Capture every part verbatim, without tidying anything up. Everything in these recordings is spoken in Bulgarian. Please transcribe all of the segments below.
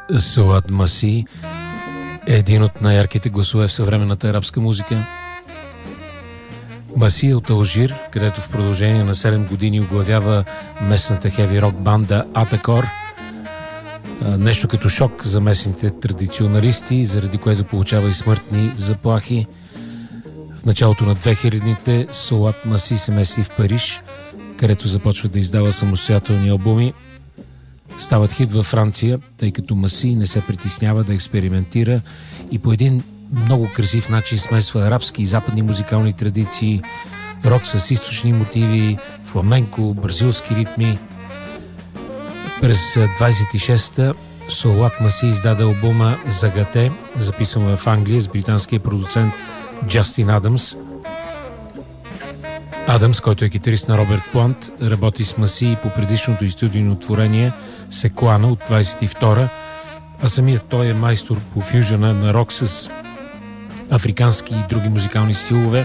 Суад Маси е един от най-ярките гласове в съвременната арабска музика. Маси е от Алжир, където в продължение на седем години оглавява местната хеви-рок банда Атакор. Нещо като шок за местните традиционалисти, заради което получава и смъртни заплахи. В началото на две хилядните Суад Маси се мести в Париж, където започва да издава самостоятелни албуми. Стават хит във Франция, тъй като Маси не се притеснява да експериментира и по един много красив начин смесва арабски и западни музикални традиции, рок с източни мотиви, фламенко, бразилски ритми. През двайсет и шеста Суад Маси издаде албума Загате, записан в Англия с британския продуцент Джастин Адамс. Адамс, който е китарист на Роберт Плант, работи с Маси по предишното и студийно творение Секуана от двайсет и втора, а самият той е майстор по фюжъна на рок с африкански и други музикални стилове.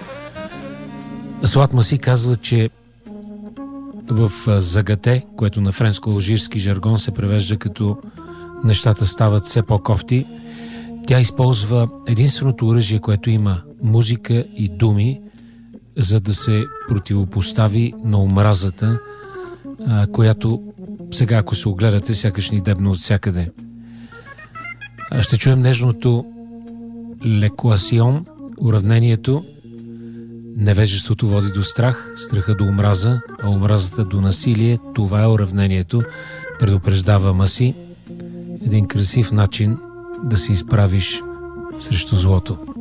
Суад Маси казва, че в Загате, което на френско-алжирски жаргон се превежда като нещата стават все по-кофти, тя използва единственото оръжие, което има музика и думи, за да се противопостави на омразата, която сега, ако се огледате, сякаш ни дебна от всякъде. Ще чуем нежното лекуасион, уравнението. Невежеството води до страх, страха до омраза, а омразата до насилие. Това е уравнението, предупреждава Маси. Един красив начин да се изправиш срещу злото.